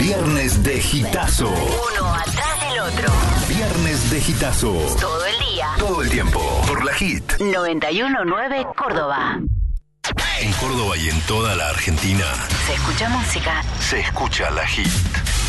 Viernes de Hitazo. Uno atrás del otro. Viernes de Hitazo. Todo el día. Todo el tiempo. Por la Hit. 91.9 Córdoba. En Córdoba y en toda la Argentina. Se escucha música. Se escucha la Hit.